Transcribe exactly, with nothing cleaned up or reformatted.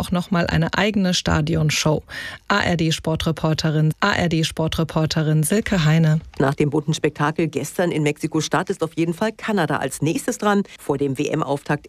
auch nochmal eine eigene Stadionshow. A R D-Sportreporterin, A R D-Sportreporterin Silke Heine. Nach dem bunten Spektakel gestern in Mexiko-Stadt ist auf jeden Fall Kanada als nächstes dran. Vor dem W M-Auftakt